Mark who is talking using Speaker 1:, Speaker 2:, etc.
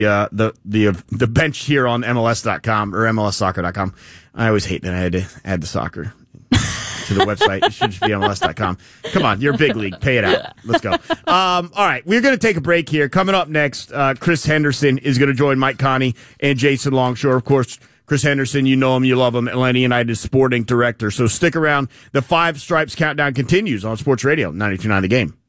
Speaker 1: the bench here on MLS.com or MLSsoccer.com. I always hate that I had to add the soccer to the website. It should just be MLS.com. Come on, you're a big league. Pay it out. Let's go. All right, we're going to take a break here. Coming up next, Chris Henderson is going to join Mike Connie and Jason Longshore. Of course, Chris Henderson, you know him, you love him, Atlanta United sporting director. So stick around. The Five Stripes Countdown continues on Sports Radio 92.9 The Game.